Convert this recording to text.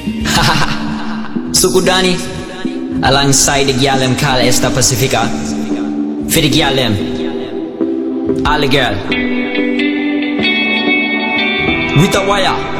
Sukudani, alongside the girl them called Esta Pacifica. For the girl them, all the girl with a wire.